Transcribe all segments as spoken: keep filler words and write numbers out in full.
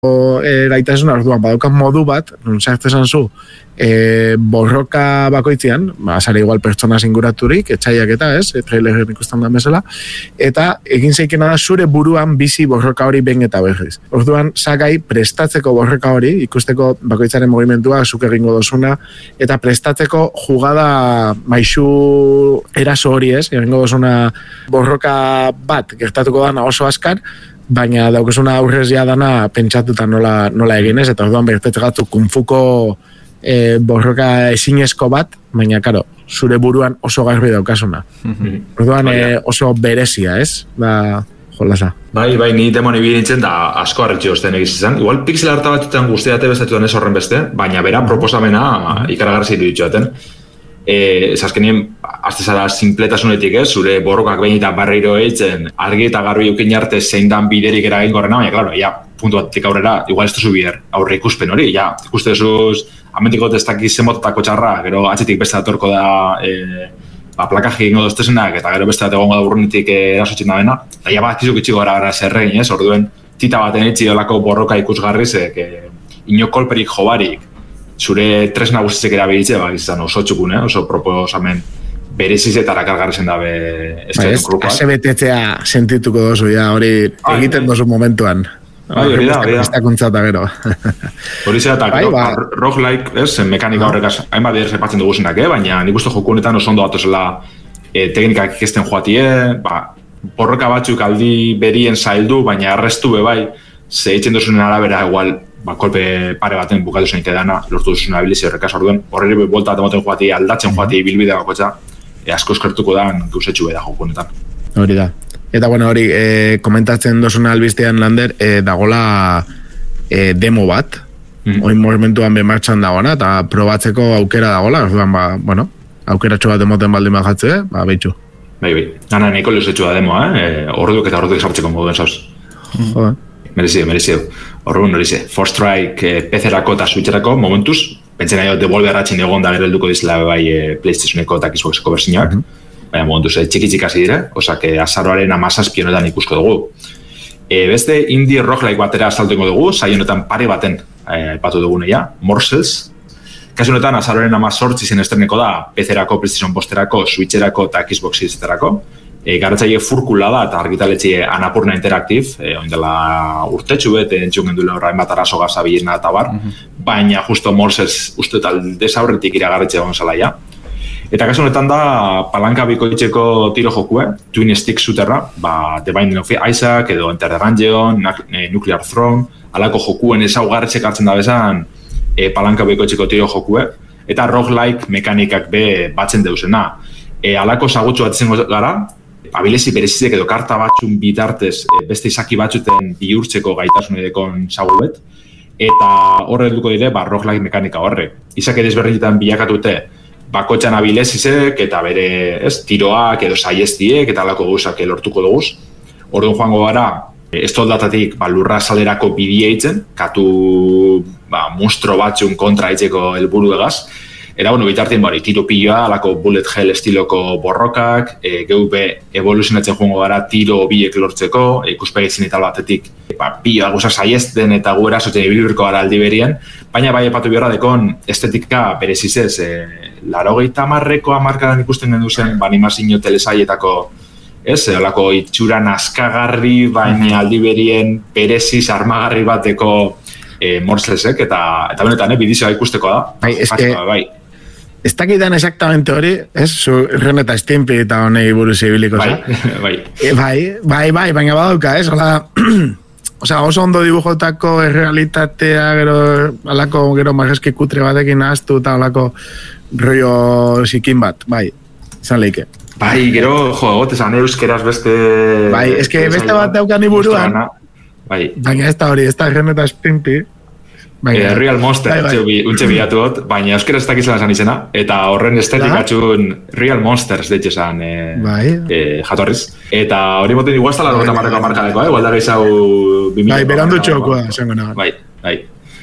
e, gaitasuna, orduan, badaukan modu bat, non sartzen zu, e, borroka bakoitzean, ba, sare igual pertsona singuraturik, etxaiak eta ez, e, traileren ikusten da bezala, eta egin zeikena da zure buruan bizi borroka hori behin eta berriz. Orduan, sakai prestatzeko borroka hori, ikusteko bakoitzaren mugimentua, zuk egingo dozuna, eta prestatzeko jugada maixu eraso hori ez, egingo dozuna borroka bat, gertatuko dana oso askar, baina daukesuna aurrez ja dana pentsatuta nola, nola eginez, eta orduan bertetze gatu kunfuko e, borroka ezinezko bat, baina, karo, zure buruan oso garbi daukasuna. Mm-hmm. Orduan e, oso berezia, ez? Da, jolasa. Bai, bai, ni demoni bilintzen da asko harritxio osten egiz izan. Igual pixel harta batzutan guztiate bestatuan ez horren beste, baina bera proposamena ikaragarri zeitu ditxoaten. Eh, azkenien, azte zara simpletasunetik ez, zure borrokak behin eta barreiro eitzen, argi eta garbi eukin arte zein dan biderik eragin gorrena, baina, klaro, ja, puntu batik aurrera, igual ez duzu bider aurre ikuspen hori, ja, ikuste duzuz, amentiko testakiz zemototako txarra, gero atzitik beste datorko da, eh, ba, plakaji egingo doztezenak, eta gero beste bat egongo da urrunitik erasotzen da bena, eta ja, bat izuk itxiko gara gara zerrein, ez, orduen, tita baten etxi dolako borroka ikusgarrizek, eh, ino kolperik jobarik, zure tres nagusitzek erabilitze, ba, izan oso txukun, eh? Oso proposamen berezizetara kargarrezen dabe eskaiton grupak. Ase betetzea sentituko dozu, ja, hori ah, egiten dozu momentuan. Bai, hori da, hori da. Estakuntzata gero. Hori zera, eta gero, roguelike, ez, mekanika horrekaz, hainbat dira zepatzen duguzenak, eh? Baina nik uste joku honetan oso ondo batozela eh, teknikak ikesten joatie, ba, borroka batzuk aldi berien zaildu, baina arrestu be bai, ze eitzen duzunen arabera igual, ba, kolpe pare baten bukatu zen dana, lortu duzun abilizio horrekaz orduen, horreri bolta temoten joati, aldatzen joati bilbide bakotza, e, asko eskertuko da gauzetxu beda joku honetan. Hori da. Eta bueno, hori, e, komentatzen dozuna albistean, Lander, e, dagola e, demo bat, mm-hmm. Oin momentuan be martxan dagoena, eta probatzeko aukera dagola, orduan, ba, bueno, aukeratxo bat demoten baldin bat jatze, ba, behitxu. Bai, bai. Gana, nahiko lehzetxu da demoa, eh? Orduk eta orduk sartzeko moduen zauz. Joder. Merezio, merezio. Horregun hori ze, Force Strike eh, P C-erako eta Switch-erako momentuz, pentzen nahi Devolver ratxin egon da gero helduko dizela bai eh, PlayStation-eko eta Xbox-eko bersiñoak, mm-hmm. Baina momentuz eh, txiki-txik hasi dire, osak eh, azaroaren amazazpionetan ikusko dugu. E, beste indie roguelike batera azaltuko dugu, saio honetan pare baten aipatu eh, dugune ja, Morsels. Kasu honetan azaroaren amazortzi zen estreneko da P C-erako, PlayStation Posterako, Switch-erako eta Xbox-etarako. E, garatzaile furkula da eta argitaletxe Anapurna Interactive, e, oindela urtetxu bet, entzun gendule horra enbat arazo gaza bilena eta bar, mm-hmm. Baina justo Morsels uste eta aldez aurretik iragarretxe egon zela ja. Eta kasu honetan da palanka bikoitzeko tiro jokue, Twin Stick Shooterra, ba, The Binding of Isaac, edo Enter the Gungeon, Nuclear Throne, alako jokuen ezaugarretxek hartzen da bezan e, palanka bikoitzeko tiro jokue, eta roguelike mekanikak be batzen deuzena. E, alako zagutxu bat izango gara, abilezi berezizek edo karta batzun bitartez e, beste izaki batzuten bihurtzeko gaitasun edekon zaguet, eta horre duko dire, ba, roguelike mekanika horre. Izake desberdinetan bilakatute bakotxan abilezizek eta bere ez, tiroak edo saiestiek eta alako gauzak lortuko duguz. Orduan joango gara, ez toldatatik ba, lurra salerako bidea itzen, katu ba, monstro batzun kontra itzeko helburu egaz. Eta, bueno, bitartien bari, tiro piloa, alako bullet hell estiloko borrokak, e, geu be evoluzionatzen joango gara tiro biek lortzeko, e, ikuspegizien eta batetik, ba, piloa guza saiesten eta gu erasotzen ibilbirko gara aldi berien, baina bai epatu biorra dekon estetika berezizez, e, larogeita marreko amarkadan ikusten gendu zen, ba, animazio telesaietako, ez, alako itxura naskagarri, baina aldi berien bereziz armagarri bateko e, Morselsek, eta, eta benetan, eh, bidizioa ikusteko da. Bai, eske... Bai. Ez dakitan exactamente hori, ez? Zu Ren eta Stimpy eta honei buruz ibiliko, bai, bai. E, bai, bai, bai, baina badauka, ez? Ola, osea, oso ondo dibujotako errealitatea, gero, alako, gero, margeski kutre batekin ahaztu eta alako rollo zikin bat, bai, izan leike. Bai, gero, jo, gotezan euskeraz beste... Bai, eske beste bat daukan iburuan, bai. Baina ez da hori, ez da Ren eta Stimpy, Eh, Real Monster, bai, bai. Untxe bilatu hot, baina euskera ez dakizela esan izena, eta horren estetikatxun Real Monsters deitxe esan eh, bai. eh, jatorriz. Eta hori moten iguaztala bai, bai, marreko markadeko, eh? Gualdara izau... Bai, berandu txokoa, esango nago. Bai, bai.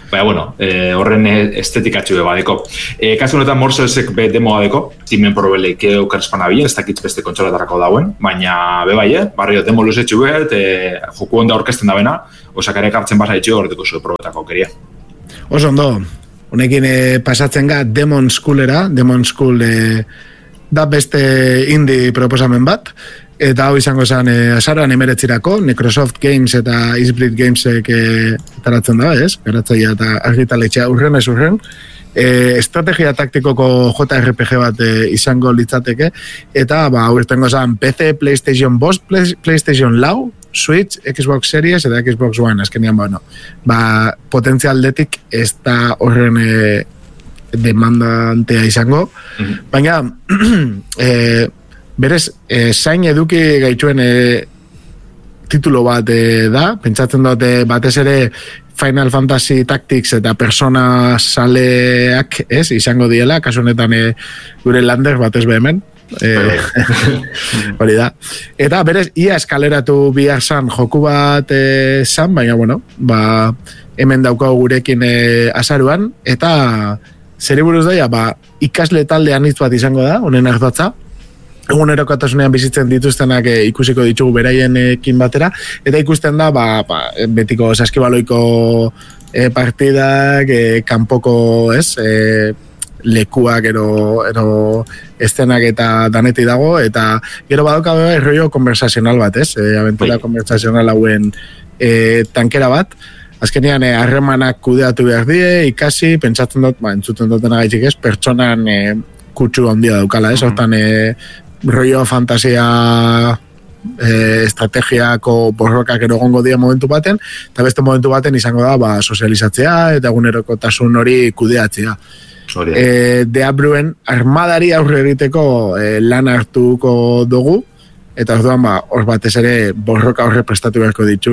Baina, bueno, eh, horren estetikatxu badeko. Eh, kasu honetan Morsesek be demoa deko, timen probeleik eukarezpan abien, ez dakit beste kontsolatarako dauen, baina bebai, eh? Barrio demo luzetxu bet, eh, joku onda orkesten da bena, osakare kartzen basa itxu horretiko zuen probetako keria. Oso ondo, honekin eh, pasatzen ga Demon Schoolera, Demon School eh, da beste indie proposamen bat, eta hau izango zen eh, azaroan emeretzirako, Microsoft Games eta Eastbreed Gamesek eh, taratzen da, ez? Garatzaia eta argitaletxea urren ez urren. Eh, estrategia taktikoko J R P G bat eh, izango litzateke, eta ba, urtengo zen P C, PlayStation bost, Play, PlayStation lau, Switch, Xbox Series eta Xbox One, azkenean, bueno, ba, potentzialdetik ez da horren eh, demandantea izango, mm-hmm. baina eh, berez, eh, zain eduki gaituen eh, titulo bat eh, da, pentsatzen dute batez ere Final Fantasy Tactics eta Persona saleak, ez, izango diela, kasu honetan eh, gure lander batez behemen, eh, hori da. Eta berez, ia eskaleratu bihar zan joku bat eh, zan, baina, bueno, ba, hemen daukagu gurekin eh, azaruan, eta zer buruz daia, ba, ikasle taldean hitz bat izango da, honen ardatza, egunerokotasunean bizitzen dituztenak e, ikusiko ditugu beraienekin batera, eta ikusten da, ba, ba, betiko saskibaloiko e, partidak, e, kanpoko, ez, e, lekuak, ero, ero estenak eta daneti dago, eta gero badoka beba erroio konversazional bat, ez, e, aventura konversazional hauen e, tankera bat, azkenean e, harremanak kudeatu behar die, ikasi, pentsatzen dut, ba, entzuten dutena gaitxik ez, pertsonan e, kutsu handia daukala, ez, hortan e, rollo fantasia e, estrategiako borrokak erogongo dira momentu baten, eta beste momentu baten izango da ba, sozializatzea eta egunerokotasun hori kudeatzea. E, Deabruen armadari aurre egiteko e, lan hartuko dugu, eta orduan ba, hor batez ere borroka horre prestatu beharko ditu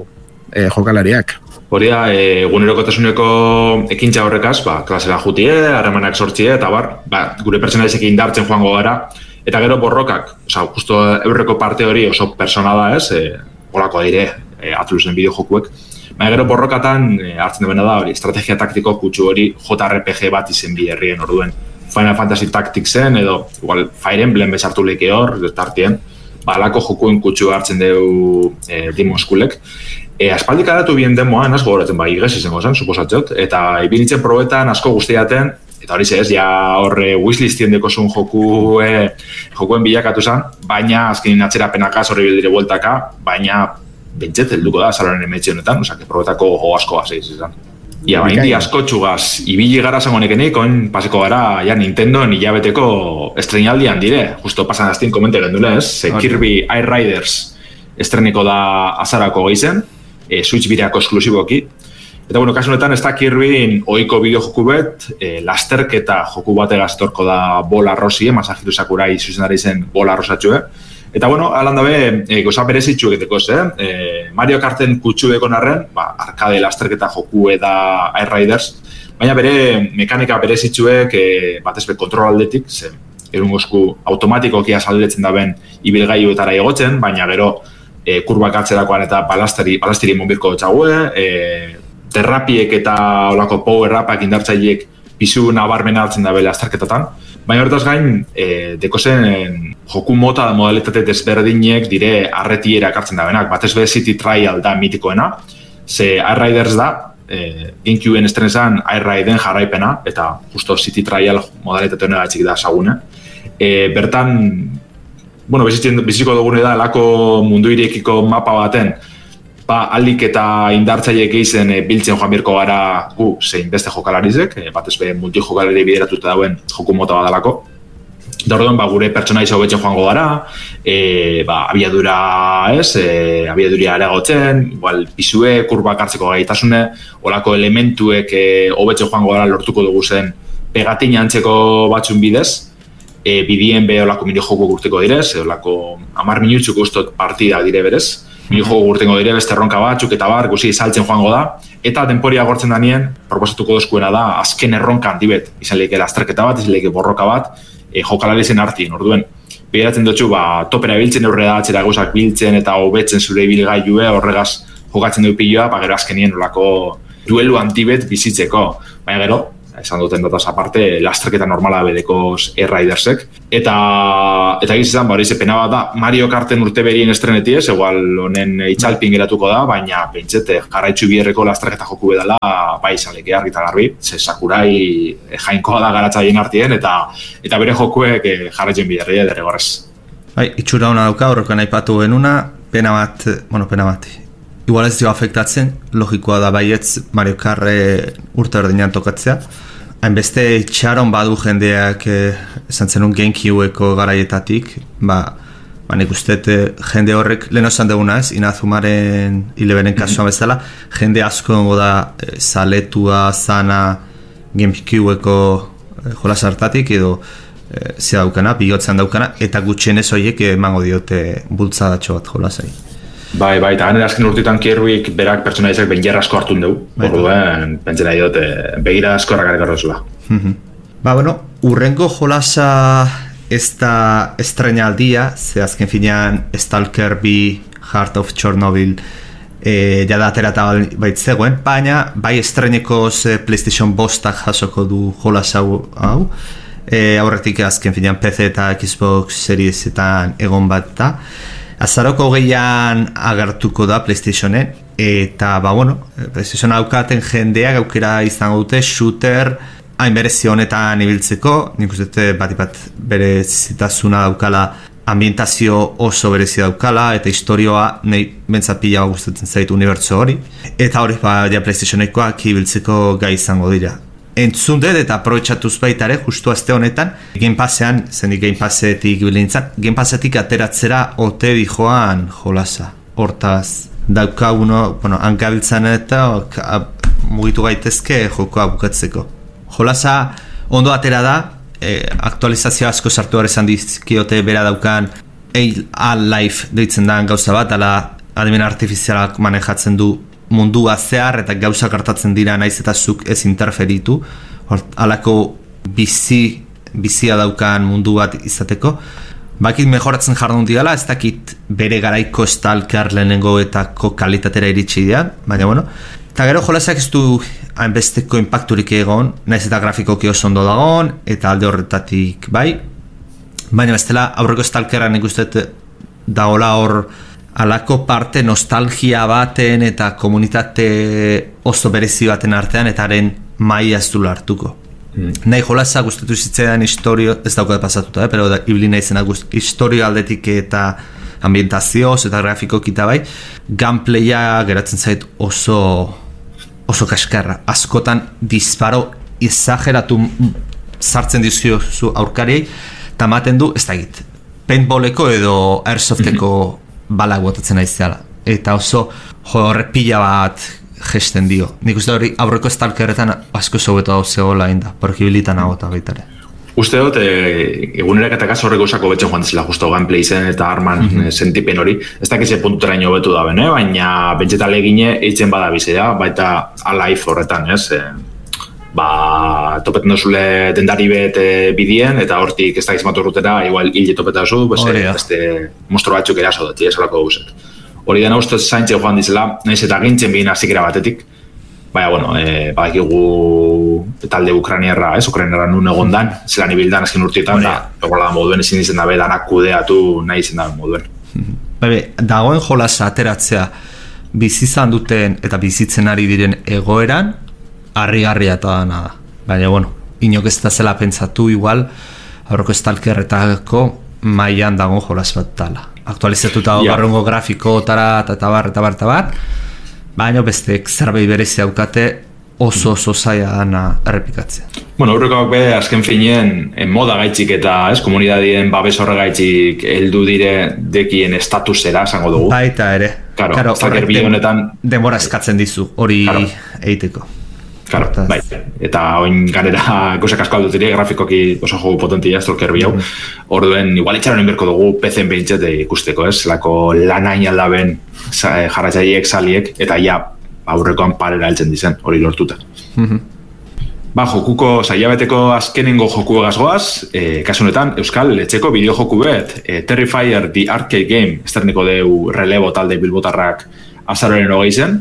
e, jokalariak. Hori da, egunerokotasuneko ekintza horrekaz, ba, klasera jutie, harremanak sortzie, eta bar, ba, gure pertsonaizekin indartzen joango gara, eta gero borrokak, oza, justo eurreko parte hori oso persona da ez, e, horako dire, e, atluzen bideo jokuek, baina gero borrokatan e, hartzen dena da hori, estrategia taktiko kutsu hori J R P G bat izen bi herrien orduen. Final Fantasy Tacticsen edo igual Fire Emblem bezartu leke hor, tartien, ba, alako jokuen kutsu hartzen dugu e, Demon Schoolek. E, aspaldik adatu bien demoan, asko goratzen bai igez izango zen, suposatzot, eta ibinitzen probetan asko guztiaten, eta hori ez, ja horre wishlistien dekozun joku, e, jokuen bilakatu zen, baina azkenin atzerapenakaz horri bildire bueltaka, baina bentset helduko da salonen emetxe honetan, osea, probetako jo asko gazeiz izan. Ia, bain di asko txugaz, ibili gara zango nekenik, oin paseko gara, ja, Nintendo hilabeteko estrenaldian dire, justo pasan aztien komente gendule, ez? Okay. Kirby Air Riders estreniko da azarako gehizen, e, Switch bideako esklusiboki. Eta, bueno, kasu honetan, ez da Kirbyn ohiko bideo joku bet, e, lasterketa joku bategaz etorko da bola rosie, Masahiru Sakurai zuzendari zen bola rosatxue. Eta, bueno, alan dabe, e, goza berezitxu egiteko, eh? E, Mario Karten kutsu ekon arren, ba, arkade lasterketa joku eda Air Riders, baina bere mekanika berezitxuek, e, batez be kontrol aldetik, zen, erungozku automatikoki azaldetzen daben ibilgailuetara egotzen, baina gero e, kurbak atzerakoan eta balastiri, balastiri monbirko txague, e, terrapiek eta olako power-upak indartzaileek pisu nabarmena hartzen da bela azterketatan. Baina horretaz gain, e, dekozen joku mota da modalitate desberdinek dire arretierak hartzen da benak. Batez be City Trial da mitikoena, ze Air Riders da, e, GameCubeen estrenezan Air Riden jarraipena, eta justo City Trial modalitate honega txik da sagune. E, bertan, bueno, biziko dugune da, lako mundu irekiko mapa baten, ba, aldik eta indartzaileek eizen e, biltzen joan birko gara gu zein beste jokalarizek, e, batez be multijokalari bideratuta dauen joku mota badalako. Da orduan, ba, gure pertsonaiza hobetzen joango gara, e, ba, abiadura, ez, e, abiaduria areagotzen, igual, pisue, kurbak hartzeko gaitasune, olako elementuek e, hobetzen joango gara lortuko dugu zen pegatina antzeko batzun bidez, e, bidien be olako mini joku gurteko direz, e, olako amar minutzuko ustot partida dire berez, mini joku gurtengo dire beste erronka batzuk eta bar, guzi saltzen joango da, eta denporia gortzen danien, proposatuko dozkuena da, azken erronka handibet, izan lehike lasterketa bat, izan lehike borroka bat, e, jokalari zen artien, orduen. Bideratzen dutxu, ba, topera biltzen eurre da, txera gauzak biltzen eta hobetzen zure ibilgailue, horregaz jokatzen du piloa, ba, gero azkenien olako duelu antibet bizitzeko. Baina gero, esan duten dataz aparte, lasterketa normala bedeko E-Ridersek. Eta, eta gizizan, ba, hori pena bat da, Mario Karten urte berien estrenetiez, igual honen itxalpin geratuko da, baina pentsete, jarraitzu bierreko lasterketa joku bedala, bai, zaleke argi eta garbi, ze Sakurai jainkoa da garatzaien artien, eta eta bere jokuek jarraitzen biderria derrigorrez. Bai, itxura hona dauka, horrekan aipatu genuna, pena bat, bueno, pena bat, igual ez dio afektatzen, logikoa da baietz Mario Karre urte erdinean tokatzea, hainbeste itxaron badu jendeak eh, esan zenun GameCube-eko garaietatik, ba, ba nik uste jende horrek, lehen osan duguna ez, Inazumaren hileberen kasuan bezala, jende asko gongo da eh, zaletua, zana GameCube-eko eh, jolas hartatik edo eh, zea daukana, bigotzen daukana, eta gutxienez horiek emango diote bultzadatxo bat jolasai. Bai, bai, eta gane azken urtetan Kirbyk berak pertsonaizak ben jarra asko hartun dugu. Orduen, pentsena idot, begira asko errakarek arrozula. Ba, bueno, urrengo jolasa ez da estrenaldia, ze azken finean Stalker bi Heart of Chernobyl e, jada aterata baitzegoen, baina bai estrenekoz PlayStation bostak jasoko du jolasa hau, e, aurretik azken finean P C eta Xbox Seriesetan egon bat da. Azaroko hogeian agertuko da PlayStationen, eta, ba, bueno, PlayStation aukaten jendeak aukera izango dute shooter hain berezi honetan ibiltzeko, nik uste bat bat berezitasuna daukala, ambientazio oso berezi daukala, eta historioa nahi bentzapila gustatzen zait unibertso hori, eta hori, ba, ja PlayStationekoak ibiltzeko gai izango dira. Entzun dut eta aprobetxatuz baitare, justu azte honetan, Game Passean, zendik Game Passetik bilintzan, Game Passetik ateratzera ote di joan jolasa. Hortaz, daukaguno, bueno, hankabiltzan eta mugitu gaitezke jokoa bukatzeko. Jolasa ondo atera da, eh, aktualizazio asko sartu gara esan dizkiote bera daukan A-Life deitzen da gauza bat, ala adimen artifizialak manejatzen du mundua zehar eta gauzak hartatzen dira naiz eta zuk ez interferitu, halako bizi, bizia daukan mundu bat izateko. Bakit mejoratzen jardun diala, ez dakit bere garaiko Stalker lehenengo etako kalitatera iritsi dian, baina bueno. Eta gero jolasak ez du hainbesteko impacturik egon, naiz eta grafikoki oso ondo dagoen, eta alde horretatik bai, baina bestela aurreko Stalkeran ikustet daola hor alako parte nostalgia baten eta komunitate oso berezi baten artean eta haren maia ez du hartuko. Mm. Nahi jolasa gustatu zitzaidan historio, ez daukat pasatuta, eh? Pero da, ibili nahi zena historio aldetik eta ambientazioz eta grafiko kita bai, gameplaya geratzen zait oso oso kaskarra. Askotan disparo exageratu sartzen dizio zu aurkariei, eta maten du, ez da egit, paintballeko edo airsofteko mm-hmm. balak botatzen aizeala. Eta oso horrepila bat gesten dio. Nik uste hori aurreko Stalkerretan asko zobetu hau zegoela inda, porkibilitan agota baitare. Uste dut, e, egunerak horreko usako betzen joan dizela justo gameplay zen eta arman mm-hmm. sentipen hori. Ez dakize puntuteraino betu da bene, baina bentsetan legine eitzen badabizea, baita A-Life horretan, ez? E, ba, topeten dozule dendari bet e, bidien, eta hortik ez dakiz maturrutera, igual hile topeta zu, beste monstro batzuk eraso dut, ez alako guzet. Hori dena uste zaintze joan dizela, nahiz eta gintzen bihin azikera batetik, baina, bueno, e, badakigu talde ukraniarra, ez, ukraniarra nun egondan, zelan ibildan azken urtietan, eta egola da moduen ezin izen dabe, danak kudeatu nahi izen dabe moduen. Bebe, dagoen jolasa ateratzea bizizan duten eta bizitzen ari diren egoeran, harrigarria eta dana da. Baina, bueno, inok ez da zela pentsatu igual, aurreko Stalkerretako mailan dagoen jolas bat tala. Aktualizatuta yeah. barrongo grafiko, tara, eta bar, eta bar, eta bar, baina beste zerbait berezi daukate oso oso zaila dana errepikatzea. Bueno, aurrekoak be, azken finean, moda gaitxik eta ez, komunidadien babes horregaitxik heldu dire dekien estatusera, esango dugu. Baita ere. Claro, claro, Stalker bi honetan denbora eskatzen dizu, hori claro. Eiteko. Claro, bai. Eta oin ganera gozak asko aldut dire, grafikoki oso jogu potentia Stalker bi hau. Mm-hmm. Orduen, igual itxaron inberko dugu P C-en behintzet ikusteko, ez? Lako lanain aldaben jarratzaiek, saliek, eta ja aurrekoan parera heltzen dizen, hori lortuta. Mm-hmm. Ba, jokuko, zailabeteko azkenengo joku egazgoaz, e, kasunetan, Euskal Etxeko bideo joku bet, e, Terrifier The Arcade Game, esterneko deu relebo talde bilbotarrak azaroren hogei zen,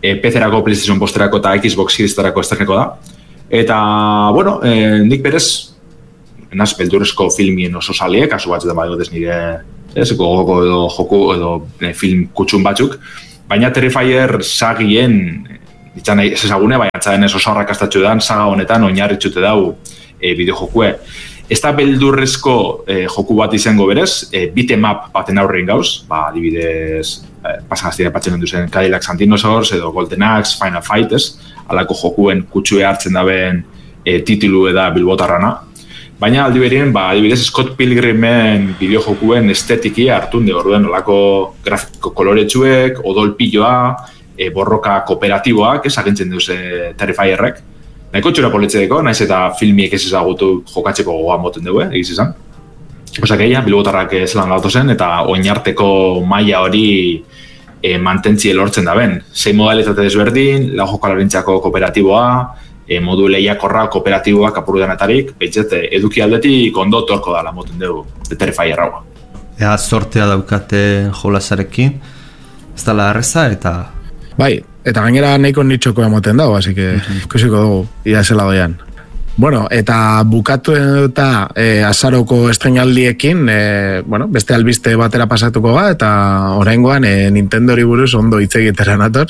e, P C-erako, PlayStation posterako eta Xbox Series-erako estreneko da. Eta, bueno, e, nik berez, naz, beldurrezko filmien oso salie, kasu batzuetan badegotez nire, ez, gogoko edo joku edo e, film kutxun batzuk, baina Terrifier sagien, ditzan ez ezagune, baina txaden ez oso arrakastatxo dan, saga honetan oinarritxute dau e, bideojokue. Ez da beldurrezko e, joku bat izango berez, e, beat-em-up baten aurrein gauz, ba, adibidez, e, pasagaztira patzen duzen Cadillac Dinosaurs edo Golden Axe, Final Fight, ez? Alako jokuen kutsue hartzen daben e, titilu eda bilbotarrana. Baina aldi berien, ba, adibidez, Scott Pilgrimen bideojokuen estetiki hartun de orduen olako grafiko koloretsuek, odolpilloa, e, borroka kooperatiboak, ez agentzen duz e, Terrifierrek. Nahiko txura poletxedeko, naiz eta filmiek ez ezagutu jokatzeko gogoan moten dugu, egiz izan. Osa keia, bilbotarrak zelan gautu zen, eta oinarteko maila hori e, mantentzie lortzen da ben. Sei modalitate desberdin, lau jokalarintxako kooperatiboa, e, modu lehiakorra kooperatiboak apuru denetarik, behitzet, eduki aldetik ondo torko dala moten dugu, de Terrifier raua. Ea sortea daukate jolasarekin, ez dala erreza eta... Bai, eta gainera nahiko nitxoko emoten dago, así que ikusiko dugu, ia zela doian. Bueno, eta bukatu eta e, azaroko estrenaldiekin, e, bueno, beste albiste batera pasatuko ga, eta oraingoan e, Nintendori buruz ondo hitz egitera nator.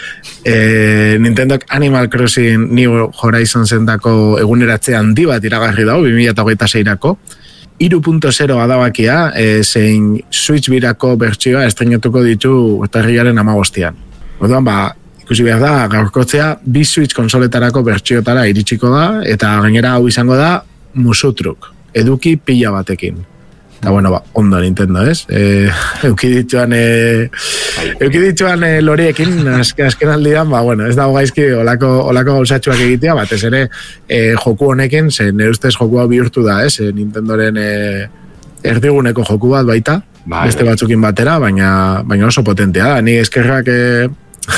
E, Nintendok Animal Crossing New Horizons zentako eguneratze handi bat iragarri dago, bi mila hogeita seirako. hiru puntu zero adabakia, e, zein Switch birako bertsioa estrenatuko ditu urtarrilaren hamabostean. Orduan, ba, ikusi behar da, gaurkotzea, bi Switch konsoletarako bertsiotara iritsiko da, eta gainera hau izango da, musutruk, eduki pila batekin. Eta, bueno, ba, ondo Nintendo, ez? E, euki dituan, e, euki dituan e, loriekin, azken, azken aldian, ba, bueno, ez dago gaizki olako, olako gauzatxuak egitea, batez ere, e, joku honekin, ze nire ustez joku hau bihurtu da, ez? E, Nintendoren e, erdiguneko joku bat baita, bai, beste batzukin batera, baina, baina oso potentea da. Ni eskerrak... E,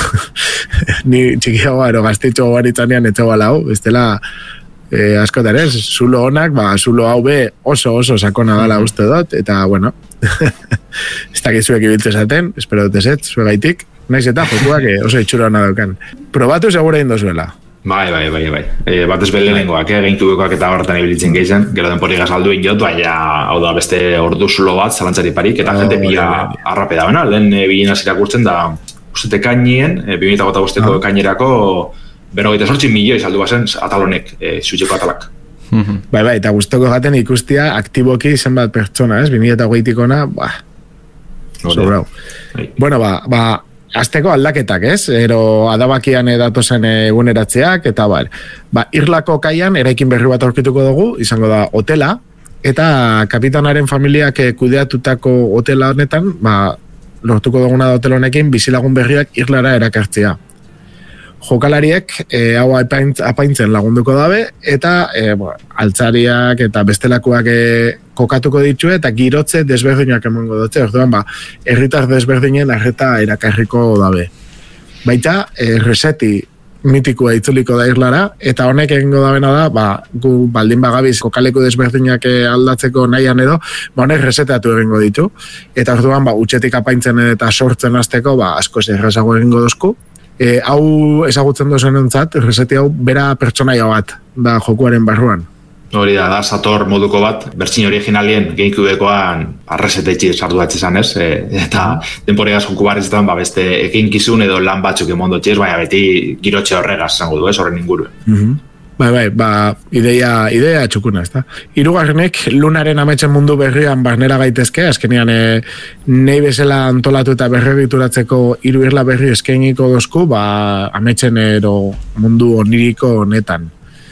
ni txikiagoa ero gaztitxo garitzanean etxagoa lau, bestela eh, askotan ez, zulo honak, ba, zulo hau be oso oso sakona dala uste dut, eta bueno, ez dakizuek ibiltze zaten, espero dut ezet, zuegaitik, naiz eta jokuak eh, oso itxura hona daukan. Probatu segura indozuela. Bai, bai, bai, bai. E, bat ez belenengoak, eh, geintubekoak eta horretan ibilitzen gehizen, gero denpori gazaldu inot, baina hau da beste ordu zulo bat, zalantzari parik, eta oh, jente pila arrape da bena, lehen e, bilin azirakurtzen da, Uzete kainien, e, bi mila bosteko ah. kainerako berrogeita zortzi milioi saldu bazen atalonek, e, zuitxeko atalak. Bai, bai, eta guztoko jaten ikustia aktiboki zenbat pertsona, ez? bi mila hogeitikona, ba, sobrau. Bueno, ba, ba, azteko aldaketak, ez? Ero adabakian datozen eguneratzeak, eta bar, ba, irlako kaian eraikin berri bat aurkituko dugu, izango da hotela, eta kapitanaren familiak kudeatutako hotela honetan, ba, lortuko duguna da hotel honekin bizilagun berriak irlara erakartzea. Jokalariek e, hau apaintzen lagunduko dabe, eta e, bo, altzariak eta bestelakoak e, kokatuko ditu eta girotze desberdinak emango dutze. Orduan, ba, herritar desberdinen arreta erakarriko dabe. Baita, e, reseti mitikoa itzuliko da irlara, eta honek egingo dabena da, ba, gu baldin bagabiz kokaleko desberdinak aldatzeko nahian edo, ba, honek resetatu egingo ditu, eta orduan, ba, utxetik apaintzen eta sortzen hasteko, ba, asko ez errazago egingo dozku. E, hau ezagutzen dozen entzat, reseti hau bera pertsonaia bat da jokuaren barruan. Hori da, da, Sator moduko bat, bertsin originalien gehinkubekoan arresetetxi sartu batxe zan, ez? E, eta denporegaz joku barrizetan, ba, beste ekinkizun edo lan batzuk emondotxez, baina beti girotxe horregaz zango du, ez? Horren inguru. Mm-hmm. Bai, bai, ba, ideia, ideia txukuna, ez da. Hirugarrenek, lunaren ametsen mundu berrian barnera gaitezke, azkenean e, nahi bezala antolatu eta berregituratzeko hiru irla berri eskainiko dozku, ba, ametsen ero mundu oniriko honetan.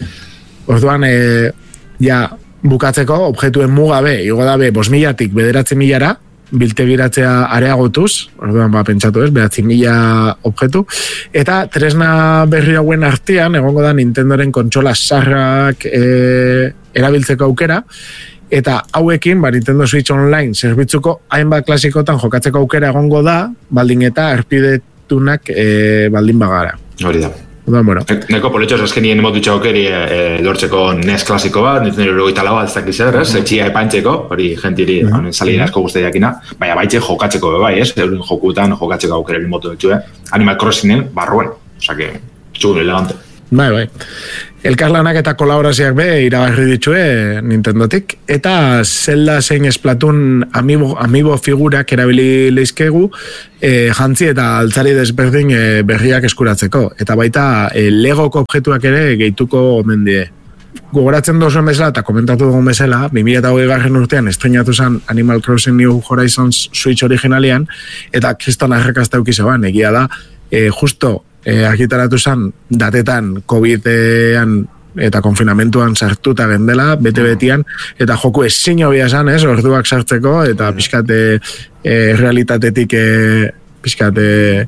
Orduan, e, ja, bukatzeko, objektuen mugabe, igo dabe, bos milatik bederatzi milara, biltegiratzea areagotuz, orduan, ba, pentsatu ez, bederatzi mila objektu, eta tresna berri hauen artean, egongo da Nintendoren kontsola sarrak e, erabiltzeko aukera, eta hauekin, ba, Nintendo Switch Online zerbitzuko hainbat klasikotan jokatzeko aukera egongo da, baldin eta erpidetunak e, baldin bagara. Hori da. Da, bueno. Neko politxos azkenien emotutxa okeri e, lortzeko N E S klasiko bat, Nintendo erogeita lau bat ezak izan, ez? Etxia epantzeko, hori gentiri uh -huh. salira asko guztiakina, baina baitxe jokatzeko bebai, ez? Eurin jokutan jokatzeko aukera limotu dutxu, eh? Animal Crossingen barruen, osake, txugun elegante. Bai, bai. Elkarlanak eta kolaborazioak be iragarri ditue Nintendotik, eta Zelda zein Splatoon amiibo, amiibo figurak erabili leizkegu e, jantzi eta altzari desberdin e, berriak eskuratzeko. Eta baita e, Legoko objektuak ere gehituko omen die. Gogoratzen dozuen bezala eta komentatu dugun bezala, bi mila hogei garren urtean estrenatu zen Animal Crossing New Horizons Switch originalian, eta kriston arrakasta eukizeban, egia da, e, justo E, argitaratu zen datetan COVID-ean eta konfinamentuan sartuta gendela, bete-betian, eta joku ezin hobia esan, ez, orduak sartzeko, eta pixkate e, realitatetik e, pixkate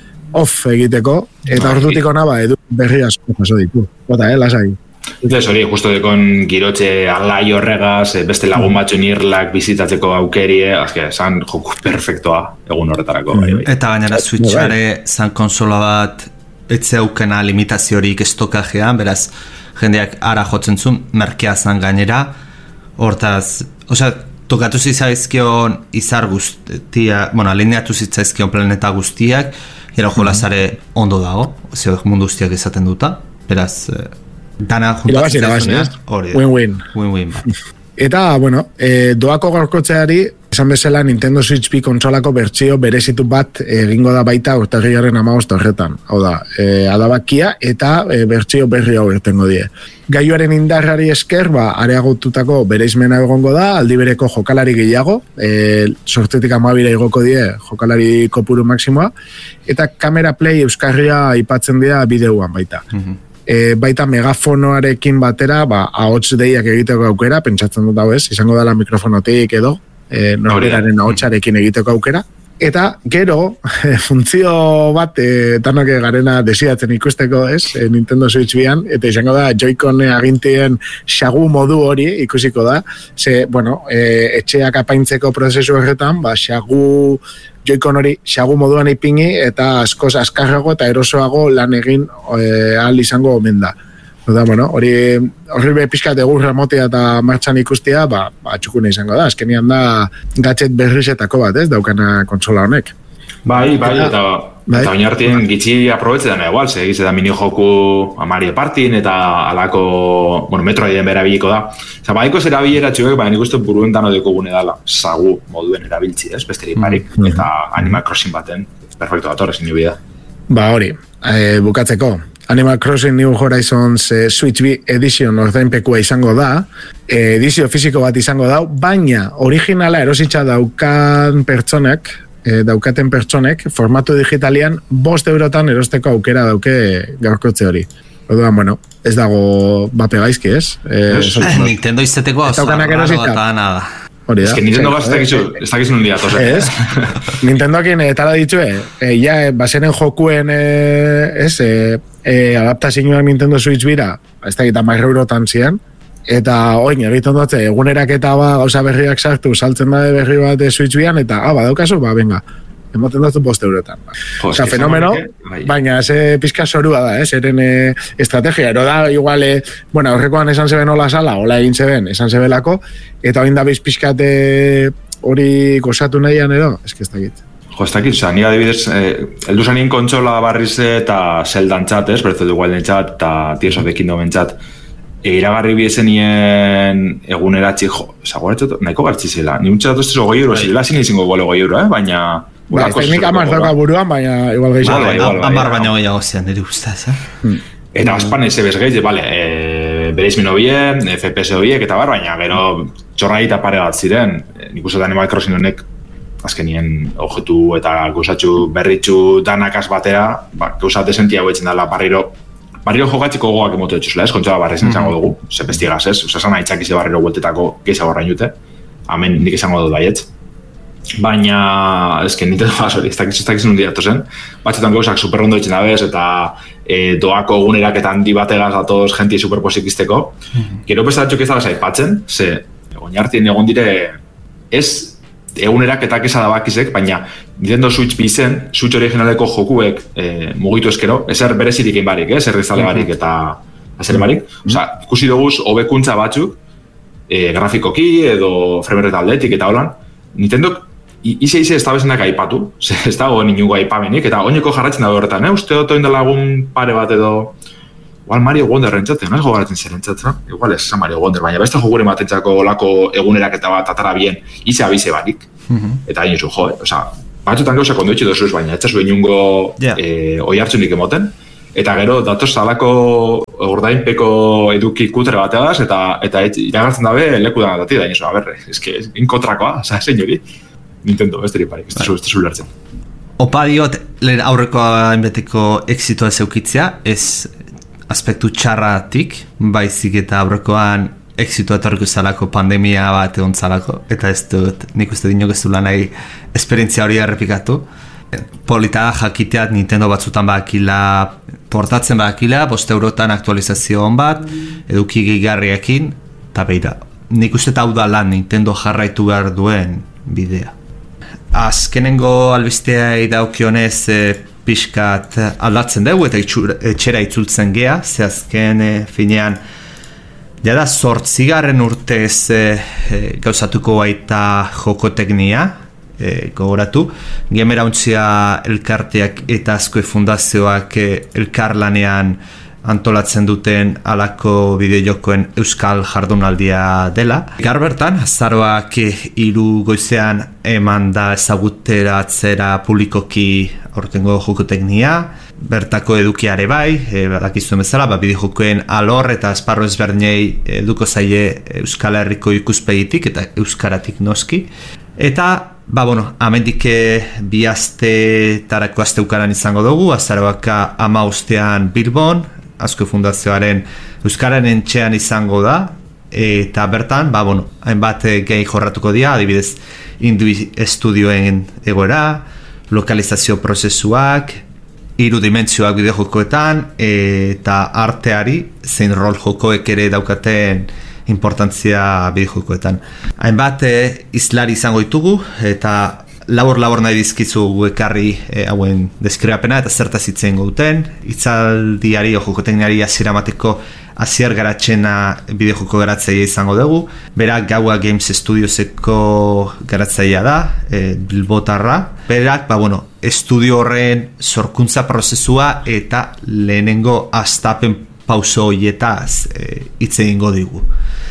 off egiteko, eta ordutik ona ba, edu berri asko paso ditu. Bota, eh, lasai. Ez hori, justo dekon girotxe alai horregaz, beste lagun batxo nirlak bizitatzeko aukerie, azke, zan joku perfektoa egun horretarako. Mm. Bai, bai. Eta gainera Switchare zan konsola bat etze aukena limitaziorik estokajean, beraz, jendeak ara jotzen zuen, merkea zan gainera, hortaz, osea, tokatu zitzaizkion izar guztia, bueno, alineatu zitzaizkion planeta guztiak, gero jolazare ondo dago, ozio, mundu guztiak izaten duta, beraz, dana juntatzen zaizunean, hori da. Win-win. Win-win, ba. Eta, bueno, e, doako gaurkotzeari, esan bezala Nintendo Switch bi kontsolako bertsio berezitu bat egingo da baita urtarrilaren hamabost horretan. Hau da, e, adabakia eta e, bertsio berri hau irtengo die. Gaiuaren indarrari esker, ba, areagotutako bereizmena egongo da, aldi bereko jokalari gehiago, e, sortetik amabira igoko die jokalari kopuru maksimoa, eta kamera play euskarria aipatzen dira bideuan baita. Mm-hmm. E, baita megafonoarekin batera, ba, ahots deiak egiteko aukera, pentsatzen dut hau ez, izango dela mikrofonotik edo, e, norberaren ahotsarekin egiteko aukera. Eta gero, funtzio bat, e, tanok garena desiatzen ikusteko ez, e, Nintendo Switch bian, eta izango da Joy-Con agintien xagu modu hori ikusiko da, ze, bueno, e, etxeak apaintzeko prozesu horretan, ba, xagu Joy-Con hori xagu moduan ipini eta askoz askarrago eta erosoago lan egin e, ahal izango omen da. Oda, bueno, hori horri be pixkat egur remotea eta martxan ikustia, ba, ba txukune izango da. Azkenian da gadget berrizetako bat, ez, daukana kontsola honek. Bai, bai, eta bai, eta oinartien gitxi aprobetzetan egual, ze egiz eta mini-joku Mario Partin eta alako, bueno, Metroiden berabiliko da. Oza, baiko zera bileratxuek, baina nik uste buruen dano deko gune dala, sagu moduen erabiltzi, ez, besterik parik, mm -hmm. eta Animal Crossing baten, perfecto dator, ezin da. Ba, hori, e, bukatzeko. Animal Crossing New Horizons eh, Switch bi Edition ordainpekua izango da, eh, edizio fisiko bat izango da, baina originala erositza daukan pertsonek, eh, daukaten pertsonek, formatu digitalian bost eurotan erosteko aukera dauke gaurkotze hori. Orduan, bueno, ez dago bape gaizki, ez? Eh, eh, Nintendo izeteko oso eta nada. Hori da. Ez que Nintendo gaz ez dakizu nun dia tozen. Ez, Nintendoakin etara ditue, e, ja, basenen jokuen, e, ez, e, e, adaptazioa Nintendo Switch bira, ez dakit amarre eurotan zian, eta oin, egiten dutze, egunerak eta ba, gauza berriak sartu, saltzen da berri bat de Switch bian, eta, ah, badaukazu, ba, venga, emoten dut bost eurotan. Jo, Osa, fenomeno, que, baina ze pizka zorua da, ez, eren e, estrategia, ero da, igual, e, bueno, horrekoan esan zeben hola sala, hola egin zeben, esan zebelako, eta oin da biz pizkate hori gozatu nahian edo, ez que ez dakit. Jo, ez dakit, oza, nire adibidez, eh, eldu zanien kontsola barriz eta Zeldan txat, ez, Breath of the Wilden txat, eta Tears of the Kingdomen txat, e, iragarri biezenien eguneratzi, jo, zagoratzot, nahiko gartzi zela, ni untxat ez goi euro, zela zin izango gole goi euro, eh, baina... Ba, ez teknik amar dauka buruan, baina igual gehiago. Amar baina gehiago zian, nire guztaz, eh? Eta azpan ez ebez gehiago, bale, e, bereizmin hobie, F P S hobiek eta bar, baina gero txorra eta pare bat ziren, nik uste da Animal Crossing honek azkenien objektu eta gauzatxu berritxu danakaz batera, ba, gauzat esentia hauetzen dela barriro, barriro jokatziko gogoak emotu etxuzela, ez? Kontsola barrezen izango dugu, zepestigaz, ez? Osa, zana itxakize barriro bueltetako gehiago horrein hemen nik izango dut baietz. Baina, ezken, Nintendo hori, ez dakiz, ez dakiz nun diatu zen. Batxetan gauzak superrondo ditzen dabez, eta e, doako egunerak eta handi bategaz datoz jentie superposikizteko. Mm-hmm. Gero pestatxok ez dala zaipatzen, ze, egon jartien egon dire, ez egunerak eta kesada bakizek, baina Nintendo Switch bizen, Switch originaleko jokuek e, mugitu eskero, ezer berezirik egin barik, eh? Ezer rizale barik eta azer barik. Osa, ikusi duguz, hobekuntza batzuk, e, grafikoki edo framerate aldetik eta holan, Nintendo ize ize ez da bezenak aipatu, ez dago ninungo aipamenik, eta oineko jarratzen da horretan, eh? Uste dut oindela lagun pare bat edo, igual Mario Wonder rentzatzen, no? Gogaratzen zer rentzatzen, igual ez Mario Wonder, baina beste jogure matentzako olako egunerak eta bat atara bien, ize abize barik, mm-hmm. Eta hain zu, jo, eh? Osa, batzutan gauzak ondoitxe dozuz, baina etxazu inungo yeah. e, oi hartzunik emoten, eta gero datoz alako ordainpeko eduki kutre bateaz, eta eta iragartzen dabe leku da dati da, nizu, a berre, eske, inkontrakoa, oza, zein hori. Nintendo, ez diri parik, ez da lertzen. Opa diot, lehen aurreko hainbeteko exitoa zeukitzea, ez aspektu txarratik, baizik eta aurrekoan exitoa etorriko zalako pandemia bat egon zalako, eta ez dut, nik uste dinok ez du lan nahi esperientzia hori errepikatu. Polita jakiteat Nintendo batzutan bakila, portatzen bakila, bost eurotan aktualizazio hon bat, eduki gehigarriakin, eta beira, nik uste eta hau da lan Nintendo jarraitu behar duen bidea. Azkenengo albistea idaukionez e, pixkat aldatzen dugu eta etxera itzultzen gea, ze azken e, finean jada zortzigarren urtez e, e, gauzatuko baita jokoteknia, e, gogoratu, Gamerauntsia elkarteak eta Azkoe fundazioak e, elkarlanean antolatzen duten alako bideojokoen euskal jardunaldia dela. Gaur bertan, azaroak hiru goizean eman da ezaguteratzera publikoki aurtengo jokoteknia, bertako edukiare bai, e, badakizuen bezala, ba, bideojokoen alor eta esparro ezberdinei eduko zaie Euskal Herriko ikuspegitik eta euskaratik noski. Eta, ba, bueno, amendik bi astetarako asteukaran izango dugu, azaroaka ama ostean Bilbon, Azkoe fundazioaren Euskararen entxean izango da, eta bertan, ba, bueno, hainbat gehi jorratuko dira, adibidez, Indui Estudioen egoera, lokalizazio prozesuak, hiru dimentsioak bideojokoetan, eta arteari, zein rol jokoek ere daukaten importantzia bideojokoetan. Hainbat izlari izango ditugu, eta labor-labor nahi dizkizu ekarri e, hauen deskribapena eta zertaz hitzen duten. Itzaldiari o jokotekniari hasiera emateko hasier garatzena bideojoko garatzailea izango dugu. Berak Gaua Games Studioseko garatzailea da, e, bilbotarra. Berak, ba, bueno, estudio horren sorkuntza prozesua eta lehenengo hastapen pauso hoietaz hitz e, egingo digu.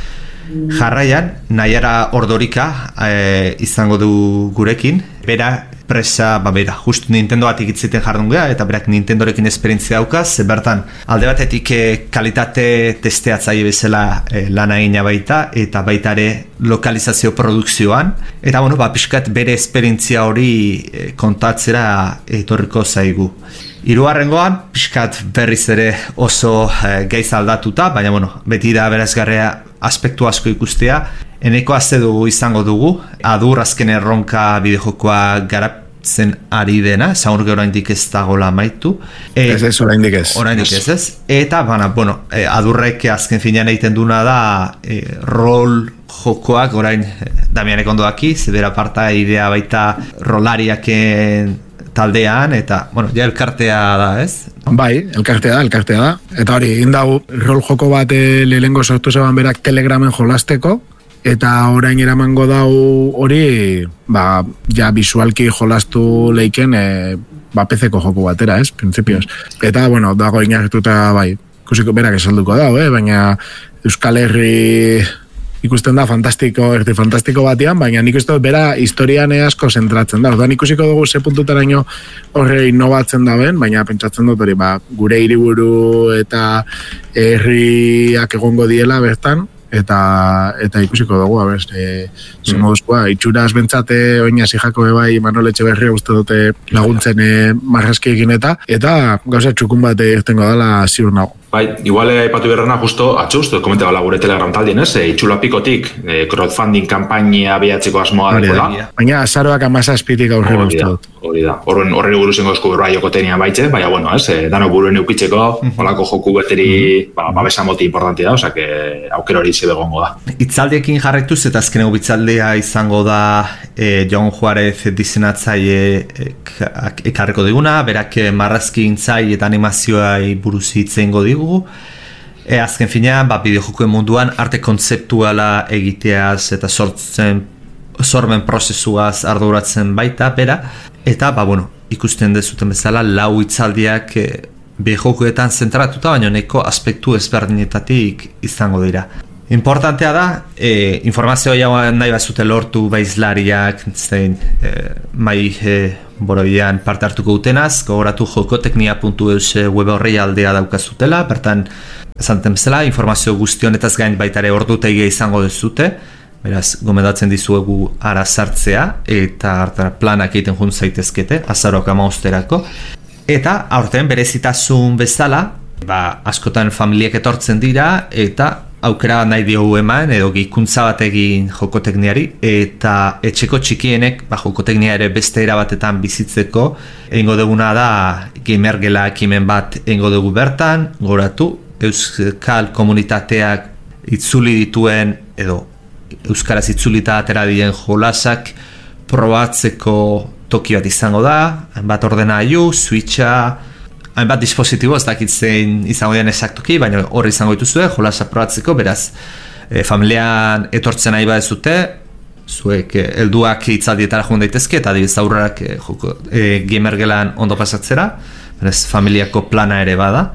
Jarraian, Naiara Ordorika e, izango du gurekin. Bera, presa, ba bera, just Nintendo batik itziten jardun geha, eta berak Nintendorekin esperientzia daukaz, bertan, alde batetik e, kalitate testeatzaile bezala e, lana egina baita, eta baita ere lokalizazio produkzioan, eta bueno, ba, pixkat bere esperientzia hori e, kontatzera etorriko zaigu. Hirugarrengoan, pixkat berriz ere oso e, gaiz aldatuta, baina bueno, beti da berazgarria aspektu asko ikustea. Eneko azte dugu izango dugu, adur azken erronka bideojokoa garatzen ari dena, zaur oraindik ez dagoela amaitu. E, ez ez, oraindik ez. Oraindik ez ez. Eta, bana, bueno, e, adurrek azken finean egiten duna da e, rol jokoak, orain Damianek ondo daki, zebera parta idea baita rolariaken taldean, eta, bueno, ja elkartea da, ez? Bai, elkartea da, elkartea da. Eta hori, egin dago, rol joko bat lehengo sortu zeban berak Telegramen jolasteko, eta orain eramango dau hori, ba, ja visualki jolastu leiken, e, ba, P C-ko joko batera, ez? Principios. Eta, bueno, dago inartuta, bai, ikusiko berak esalduko dau, eh? Baina Euskal Herri ikusten da fantastiko, erdi fantastiko batean, baina nik uste dut bera historian asko zentratzen da. Orduan ikusiko dugu ze puntutaraino horre innovatzen da ben, baina pentsatzen dut hori, ba, gure hiriburu eta herriak egongo diela bertan, eta eta ikusiko dugu, abez, e, zen moduzkoa, itxuraz bentsate oina zijako ebai Manol Etxeberria uste dute laguntzen e, marrazki egin eta, eta gauza txukun bat irtengo dela ziur nago. Bai, igual aipatu berrena justo atzo uste komente bala gure Telegram taldien, ez? E, itxula pikotik e, crowdfunding kampainia abiatzeko asmoa dekola. Baina azaroak amazazpitik aurrera uste dut. Hori da, horren horren buruzengo esku berra joko tenian baitxe, baina bueno, ez? E, dano buruen eukitzeko, holako joku beteri ba, babesa moti importantia da, osea, aukera hori zebegongo da. Itzaldiekin jarraituz eta azkeneko itzaldea izango da e, Jon Juarez dizenatzaile ekarriko diguna, berak marrazki intzai eta animazioai buruz hitzengo digu. E, azken finean, ba, bideojokoen munduan arte kontzeptuala egiteaz eta sortzen, sormen prozesuaz arduratzen baita, bera. Eta, ba, bueno, ikusten dezuten bezala, lau itzaldiak e, bideojokoetan zentratuta, baina neko aspektu ezberdinetatik izango dira. Importantea da, e, informazioa nahi bazute lortu baizlariak, zein, e, mai e, borobidean parte hartuko dutenaz, gogoratu jokoteknia puntu eus web horrei aldea daukazutela, bertan, esanten bezala, informazio guztionetaz gain baitare ordutegia izango dezute, beraz, gomendatzen dizuegu ara sartzea, eta hartara planak egiten jun zaitezkete, azaroak amausterako, eta aurten berezitasun bezala, ba, askotan familiak etortzen dira, eta aukera nahi diogu eman edo gehikuntza bat egin jokotekniari eta etxeko txikienek ba, jokoteknia ere beste era batetan bizitzeko egingo duguna da gamergela ekimen bat egingo dugu bertan, goratu euskal komunitateak itzuli dituen edo euskaraz itzulita atera diren jolasak probatzeko toki bat izango da, hainbat ordenagailu, switcha, hainbat dispositibo, ez dakit zein izango dian esaktuki, baina hor izango dituzue, jolasa probatzeko, beraz, e, familian etortzen nahi badezute, zuek e, helduak itzaldietara joan daitezke, eta adibidez aurrak e, joko, e, gamergelan ondo pasatzera, beraz, familiako plana ere bada.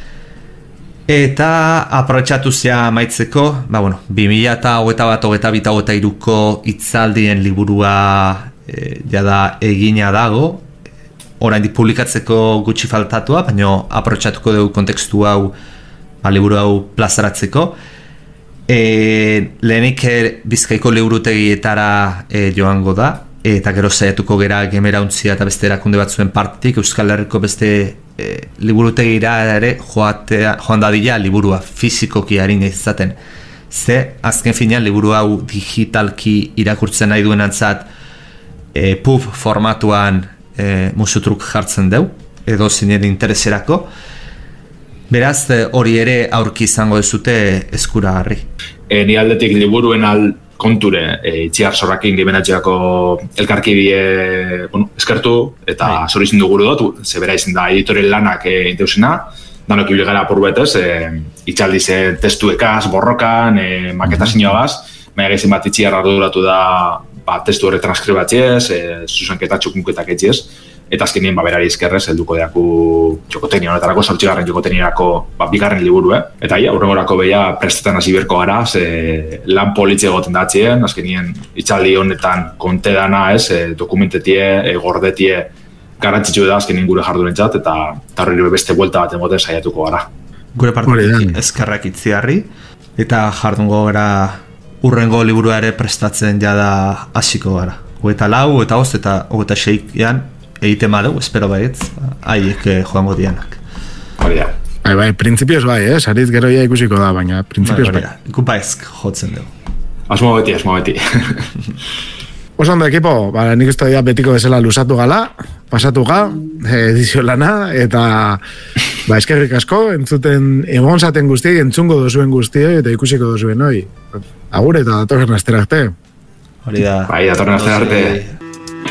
Eta aprobetxatu zea maitzeko, ba, bueno, bi mila hogeita bat, hogeita bi, hogeita hiruko itzaldien liburua e, jada egina dago, oraindik publikatzeko gutxi faltatua, baina aprobetxatuko dugu kontekstu hau, ba, liburu hau plazaratzeko. E, lehenik e, Bizkaiko liburutegietara e, joango da, eta gero saiatuko gera Gemerauntzia eta beste erakunde batzuen partetik, Euskal Herriko beste e, liburutegira ere joatea, joan dadila liburua fizikoki harin izaten. Ze, azken finean, liburu hau digitalki irakurtzen nahi duen antzat e, pub formatuan E, musutruk jartzen deu edo zinen intereserako, beraz hori ere aurki izango dezute eskuragarri. E, ni aldetik liburuen al konture e, itziar zorrakin gibenatxeako elkarkidie bueno, eskertu eta zori zindu guru dut, zebera izin da editorien lanak e, inteusena, danok ibili gara purbetez, e, itxaldiz e, testuekaz, borrokan, e, maketazinioagaz, baina gehizin bat itziar arduratu da ba, testu horre transkribatziez, e, zuzenketa txukunketak etxiez, eta azkenien ba, berari eskerrez helduko deaku jokotenia honetarako, sortxigarren jokoteniarako ba, bigarren liburu, eh? Eta ia, urrengorako beha prestetan hasi berko gara, ze lan politxe egoten datzien, azkenien itxaldi honetan konte dana, ez, e, dokumentetie, e, gordetie, garantzitsu da azkenien gure jardurentzat, eta horri beste buelta bat emoten saiatuko gara. Gure partetik eskerrak itziarri, eta jardungo gara urrengo liburua ere prestatzen jada hasiko gara. Hogeita lau, eta hoz, eta hogeita seian egiten badeu, espero baietz, haiek joango dianak. Hori da. Bai, bai, printzipioz bai, eh? Sariz gero ia ikusiko da, baina printzipioz bai. Ikupaizk jotzen dugu. Asmo beti, asmo beti. Oso ondo ekipo, ba, nik uste dira betiko bezala lusatu gala, pasatu ga, edizio lana, eta ba, eskerrik asko, entzuten egon zaten guztiei, entzungo dozuen guztiei, eta ikusiko dozuen hoi. Agur eta datorren astera arte. Hori da. Bai, datorren astera arte.